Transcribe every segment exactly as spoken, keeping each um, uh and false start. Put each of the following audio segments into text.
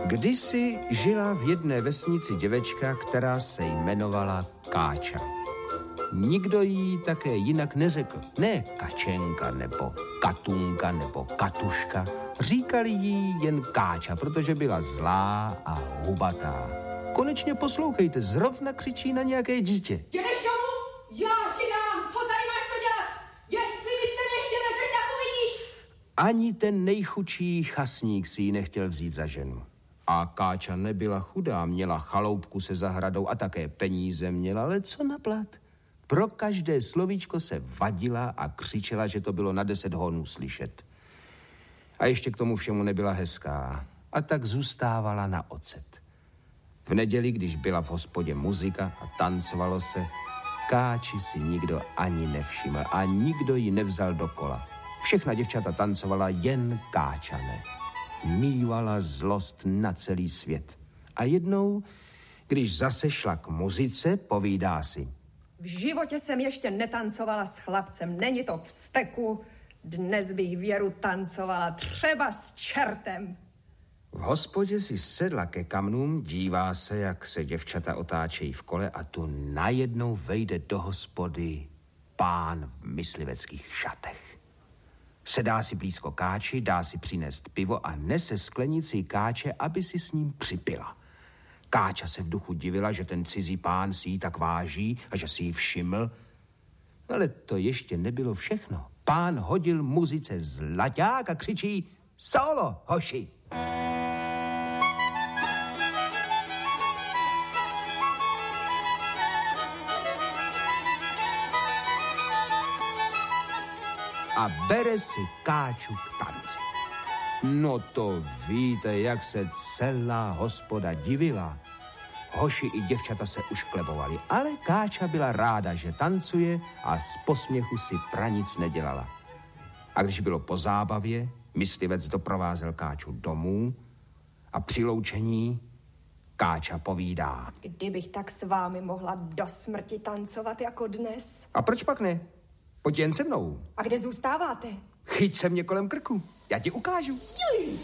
Kdysi žila v jedné vesnici děvečka, která se jmenovala Káča. Nikdo jí také jinak neřekl. Ne Kačenka, nebo Katunka, nebo Katuška. Říkali jí jen Káča, protože byla zlá a hubatá. Konečně poslouchejte, zrovna křičí na nějaké dítě. Jdeš domů? Já ti dám, co tady máš co dělat? Jestli mi se ještě nezeš, tak uvidíš. Ani ten nejchudší chasník si ji nechtěl vzít za ženu. A Káča nebyla chudá, měla chaloupku se zahradou a také peníze měla, ale co na plat? Pro každé slovíčko se vadila a křičela, že to bylo na deset honů slyšet. A ještě k tomu všemu nebyla hezká. A tak zůstávala na ocet. V neděli, když byla v hospodě muzika a tancovalo se, Káči si nikdo ani nevšiml a nikdo ji nevzal do kola. Všechna děvčata tancovala, jen Káča ne. Mívala zlost na celý svět. A jednou, když zase šla k muzice, povídá si. V životě jsem ještě netancovala s chlapcem, není to k vzteku. Dnes bych Věru tancovala třeba s čertem. V hospodě si sedla ke kamnům, dívá se, jak se děvčata otáčejí v kole a tu najednou vejde do hospody pán v mysliveckých šatech. Sedá si blízko Káči, dá si přinést pivo a nese sklenici Káče, aby si s ním připila. Káča se v duchu divila, že ten cizí pán si ji tak váží a že si ji všiml. Ale to ještě nebylo všechno. Pán hodil muzice zlaťák a křičí solo, hoši. A bere si Káču k tanci. No to víte, jak se celá hospoda divila. Hoši i děvčata se už klebovali, ale Káča byla ráda, že tancuje a z posměchu si pranic nedělala. A když bylo po zábavě, myslivec doprovázel Káču domů a při loučení Káča povídá. Kdybych tak s vámi mohla do smrti tancovat jako dnes. A proč pak ne? Pojď jen se mnou. A kde zůstáváte? Chyť se mě kolem krku, já ti ukážu. Juj.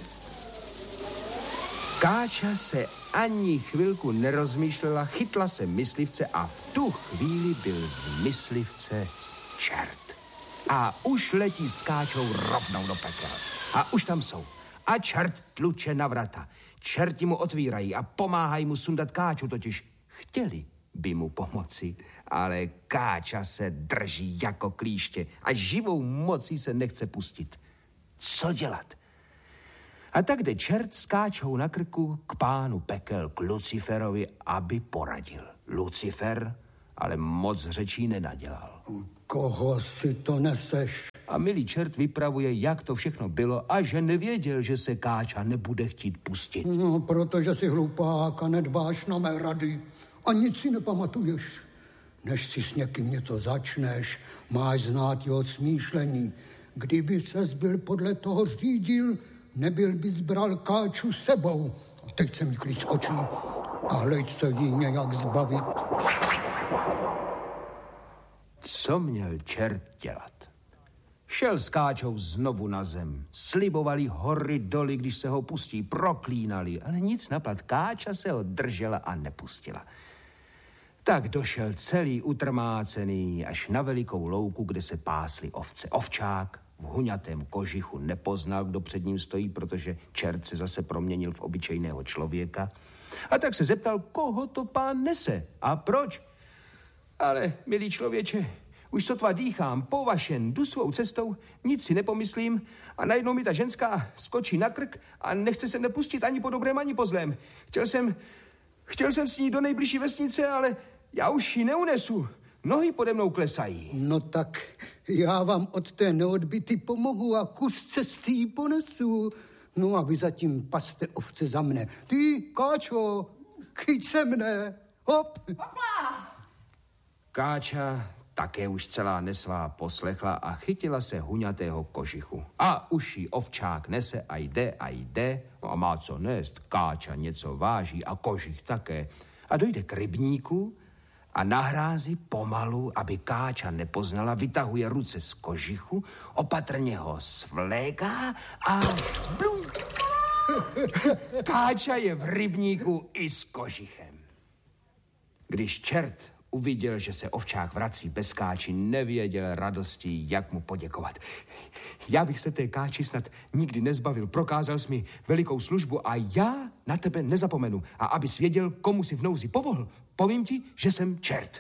Káča se ani chvilku nerozmýšlela, chytla se myslivce a v tu chvíli byl z myslivce čert. A už letí s Káčou rovnou do pekel. A už tam jsou. A čert tluče na vrata. Čerti mu otvírají a pomáhají mu sundat Káču, totiž chtěli by mu pomoci. Ale Káča se drží jako klíště a živou mocí se nechce pustit. Co dělat? A tak jde čert s Káčou na krku k pánu pekel, k Luciferovi, aby poradil. Lucifer ale moc řečí nenadělal. Koho si to neseš? A milý čert vypravuje, jak to všechno bylo a že nevěděl, že se Káča nebude chtít pustit. No, protože jsi hlupák a nedbáš na mé rady a nic si nepamatuješ. Než si s někým něco začneš, máš znát jeho smýšlení. Kdyby ses byl podle toho řídil, nebyl bys bral Káču sebou. A teď se mi klíč očí a hleď se jí nějak zbavit. Co měl čert dělat? Šel s Káčou znovu na zem. Slibovali hory doly, když se ho pustí, proklínali, ale nic naplat. Káča se ho držela a nepustila. Tak došel celý utrmácený až na velikou louku, kde se pásly ovce. Ovčák v huňatém kožichu nepoznal, kdo před ním stojí, protože čert se zase proměnil v obyčejného člověka. A tak se zeptal, koho to pán nese a proč. Ale, milý člověče, už sotva dýchám, povašen, jdu svou cestou, nic si nepomyslím a najednou mi ta ženská skočí na krk a nechce se nepustit ani po dobrém, ani po zlém. Chtěl jsem, chtěl jsem s ní do nejbližší vesnice, ale já už ji neunesu. Nohy pode mnou klesají. No tak já vám od té neodbyty pomohu a kus cesty ponesu. No a vy zatím paste ovce za mne. Ty, Káčo, chyť se mne. Hop. Hopla! Káča také už celá nesvá poslechla a chytila se huňatého kožichu. A už jí ovčák nese a jde a jde. No a má co nést. Káča něco váží a kožich také. A dojde k rybníku a na hrázi pomalu, aby Káča nepoznala, vytahuje ruce z kožichu, opatrně ho svléká a blum. Káča je v rybníku i s kožichem. Když čert uviděl, že se ovčák vrací bez káči, nevěděl radostí, jak mu poděkovat. Já bych se té káči snad nikdy nezbavil. Prokázal jsi mi velikou službu a já na tebe nezapomenu. A abys věděl, komu si v nouzi pomohl, povím ti, že jsem čert.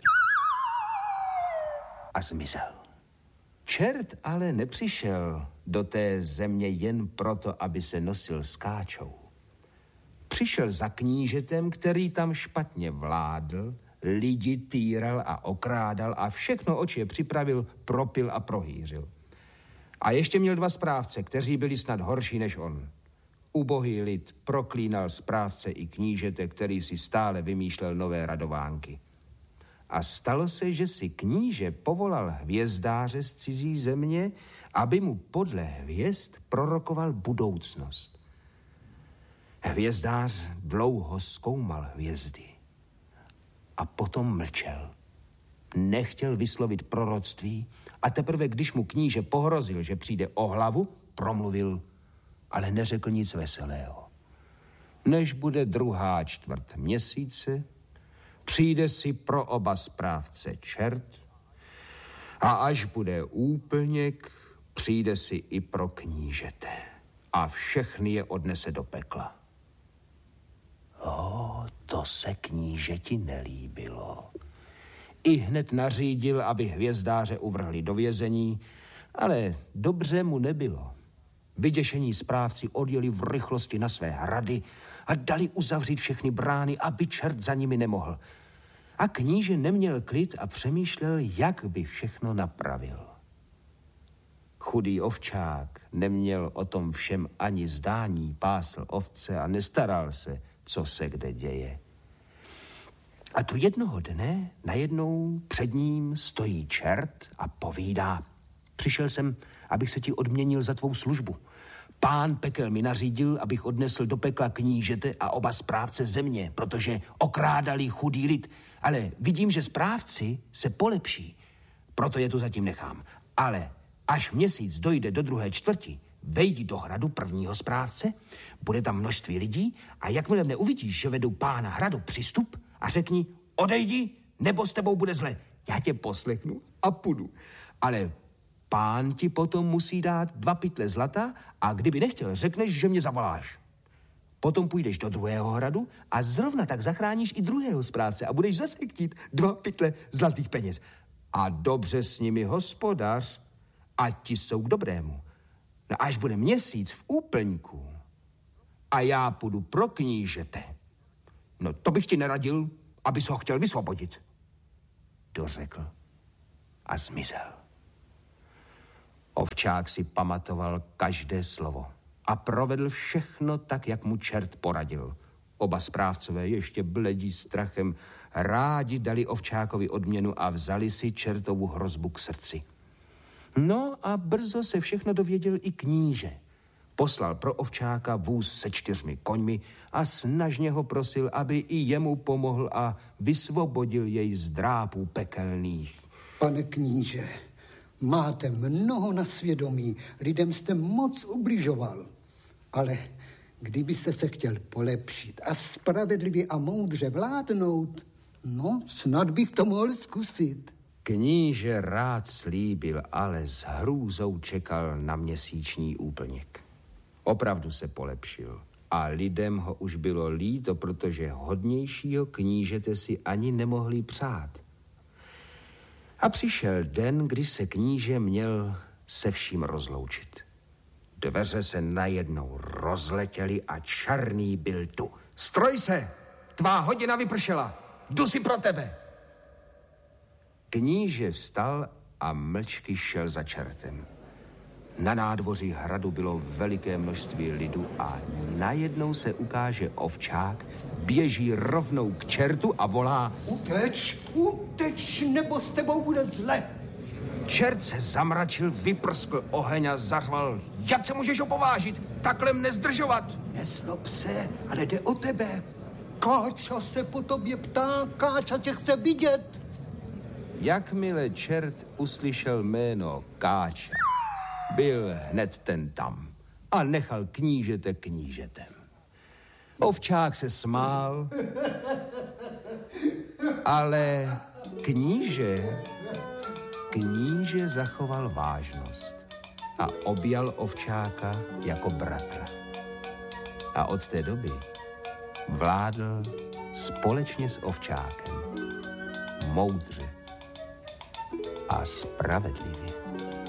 A zmizel. Čert ale nepřišel do té země jen proto, aby se nosil s káčou. Přišel za knížetem, který tam špatně vládl, lidi týral a okrádal a všechno oči připravil, propil a prohýřil. A ještě měl dva správce, kteří byli snad horší než on. Ubohý lid proklínal správce i knížete, který si stále vymýšlel nové radovánky. A stalo se, že si kníže povolal hvězdáře z cizí země, aby mu podle hvězd prorokoval budoucnost. Hvězdář dlouho zkoumal hvězdy a potom mlčel. Nechtěl vyslovit proroctví a teprve, když mu kníže pohrozil, že přijde o hlavu, promluvil, ale neřekl nic veselého. Než bude druhá čtvrt měsíce, přijde si pro oba správce čert a až bude úplněk, přijde si i pro knížete a všechny je odnese do pekla. O, to se knížeti nelíbilo. I hned nařídil, aby hvězdáře uvrhli do vězení, ale dobře mu nebylo. Vyděšení správci odjeli v rychlosti na své hrady a dali uzavřít všechny brány, aby čert za nimi nemohl. A kníže neměl klid a přemýšlel, jak by všechno napravil. Chudý ovčák neměl o tom všem ani zdání, pásl ovce a nestaral se, co se kde děje. A tu jednoho dne najednou před ním stojí čert a povídá: přišel jsem, abych se ti odměnil za tvou službu. Pán pekel mi nařídil, abych odnesl do pekla knížete a oba správce země, protože okrádali chudý lid. Ale vidím, že správci se polepší, proto je tu zatím nechám. Ale až měsíc dojde do druhé čtvrti, vejdi do hradu prvního správce, bude tam množství lidí a jakmile mne uvidíš, že vedu pána hradu, přistup a řekni: odejdi, nebo s tebou bude zle. Já tě poslechnu a půjdu. Ale pán ti potom musí dát dva pytle zlata a kdyby nechtěl, řekneš, že mě zavoláš. Potom půjdeš do druhého hradu a zrovna tak zachráníš i druhého správce a budeš zase chtít dva pytle zlatých peněz. A dobře s nimi hospodař, ať ti jsou k dobrému. No až bude měsíc v úplňku a já půjdu pro knížete, no to bych ti neradil, abys ho chtěl vysvobodit. To řekl a zmizel. Ovčák si pamatoval každé slovo a provedl všechno tak, jak mu čert poradil. Oba správcové ještě bledí strachem rádi dali ovčákovi odměnu a vzali si čertovu hrozbu k srdci. No a brzo se všechno dověděl i kníže. Poslal pro ovčáka vůz se čtyřmi koňmi a snažně ho prosil, aby i jemu pomohl a vysvobodil jej z drápů pekelných. Pane kníže, máte mnoho na svědomí, lidem jste moc ubližoval, ale kdybyste se chtěl polepšit a spravedlivě a moudře vládnout, no snad bych to mohl zkusit. Kníže rád slíbil, ale s hrůzou čekal na měsíční úplněk. Opravdu se polepšil a lidem ho už bylo líto, protože hodnějšího knížete si ani nemohli přát. A přišel den, kdy se kníže měl se vším rozloučit. Dveře se najednou rozletěly a černý byl tu. Stroj se! Tvá hodina vypršela! Jdu si pro tebe! Kníže vstal a mlčky šel za čertem. Na nádvoří hradu bylo veliké množství lidu a najednou se ukáže ovčák, běží rovnou k čertu a volá: Uteč, uteč, nebo s tebou bude zle. Čert se zamračil, vyprskl oheň a zařval: jak se můžeš opovážit? Takhle mne zdržovat? Nezlob se, ale jde o tebe. Káča se po tobě ptá, Káča tě chce vidět. Jakmile čert uslyšel jméno Káča, byl hned ten tam a nechal knížete knížetem. Ovčák se smál, ale kníže, kníže zachoval vážnost a objal ovčáka jako bratra. A od té doby vládl společně s ovčákem moudře a spravedlivě.